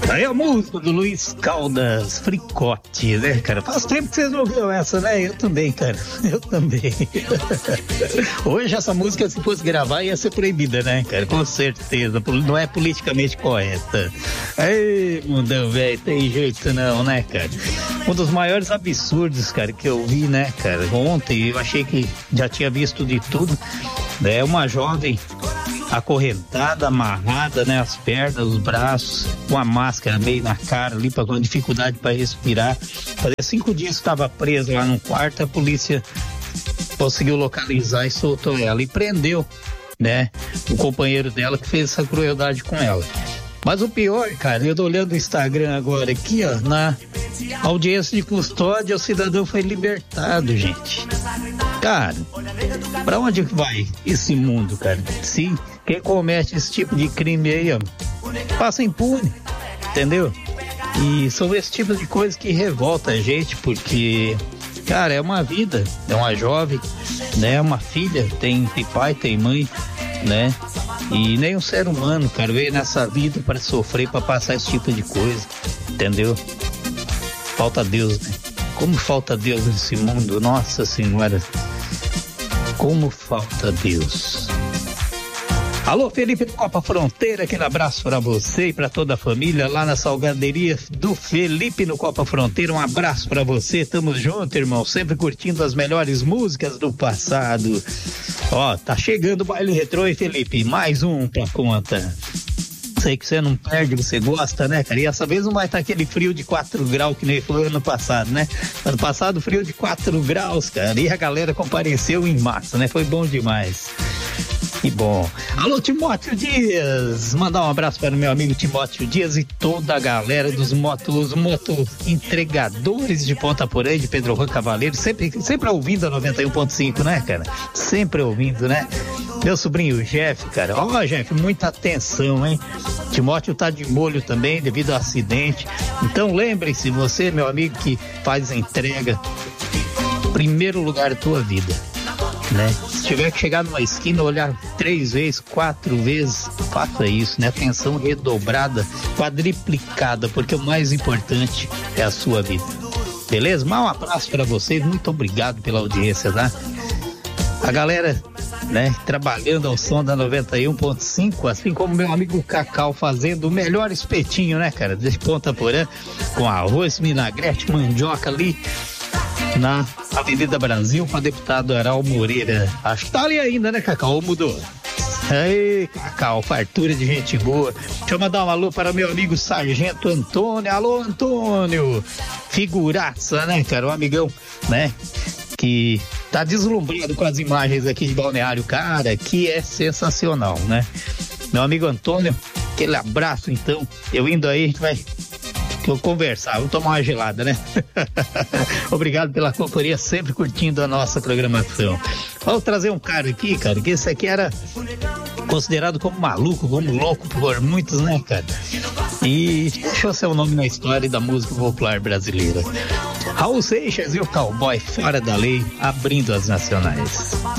Aí a música do Luiz Caldas, Fricote, né, cara? Faz tempo que vocês não ouviram essa, né? Eu também, cara. Eu também. Hoje essa música, se fosse gravar, ia ser proibida, né, cara? Com certeza. Não é politicamente correta. Ei, mundão, velho, tem jeito não, né, cara? Um dos maiores absurdos, cara, que eu vi, né, cara? Ontem eu achei que já tinha visto de tudo. É uma jovem acorrentada, amarrada, né, as pernas, os braços, com a máscara meio na cara ali, com dificuldade para respirar. Fazia 5 dias que estava presa lá no quarto, a polícia conseguiu localizar e soltou ela e prendeu, né, o companheiro dela que fez essa crueldade com ela. Mas o pior, cara, eu tô olhando o Instagram agora aqui, ó, na audiência de custódia, o cidadão foi libertado, gente. Cara, pra onde vai esse mundo, cara? Se quem comete esse tipo de crime aí, ó, passa impune, entendeu? E são esse tipo de coisa que revolta a gente, porque, cara, é uma vida, é uma jovem, né, uma filha, tem pai, tem mãe, né? E nem um ser humano, cara, veio nessa vida para sofrer, para passar esse tipo de coisa, entendeu? Falta Deus, né? Como falta Deus nesse mundo, nossa senhora, como falta Deus. Alô, Felipe do Copa Fronteira, aquele abraço para você e para toda a família lá na Salgaderia do Felipe no Copa Fronteira, um abraço para você, tamo junto, irmão, sempre curtindo as melhores músicas do passado. Ó, tá chegando o baile retrô, hein, Felipe? Mais um pra conta. Sei que você não perde, você gosta, né, cara? E essa vez não vai estar aquele frio de 4 graus que nem foi ano passado, né? Ano passado, frio de 4 graus, cara. E a galera compareceu em massa, né? Foi bom demais. Que bom. Alô, Timóteo Dias. Mandar um abraço para o meu amigo Timóteo Dias e toda a galera dos moto entregadores de Ponta Porã, de Pedro Juan Cavaleiro, sempre ouvindo a 91.5, né, cara? Sempre ouvindo, né? Meu sobrinho Jeff, cara. Ó, Jeff, muita atenção, hein? Timóteo tá de molho também devido ao acidente. Então lembre-se, você, meu amigo, que faz a entrega, primeiro lugar da tua vida, né? Se tiver que chegar numa esquina, olhar 3 vezes, 4 vezes, faça isso, né? Atenção redobrada, quadriplicada, porque o mais importante é a sua vida. Beleza? Um abraço para vocês, muito obrigado pela audiência, tá? A galera, né, trabalhando ao som da 91.5, assim como meu amigo Cacau fazendo o melhor espetinho, né, cara, de Ponta Porã, com arroz, vinagrete, mandioca ali na Avenida Brasil, com a deputada Aral Moreira. Acho que tá ali ainda, né, Cacau? Ou mudou? Ei, Cacau, fartura de gente boa. Deixa eu mandar um alô para meu amigo Sargento Antônio. Alô, Antônio! Figuraça, né, cara? Um amigão, né, que tá deslumbrado com as imagens aqui de Balneário, cara, que é sensacional, né? Meu amigo Antônio, aquele abraço, então. Eu indo aí, a gente vai conversar, vamos tomar uma gelada, né? Obrigado pela companhia, sempre curtindo a nossa programação. Vou trazer um cara aqui, cara, que esse aqui era considerado como maluco, como louco por muitos, né, cara? E deixou seu nome na história da música popular brasileira. Raul Seixas e o Cowboy Fora da Lei, abrindo as nacionais.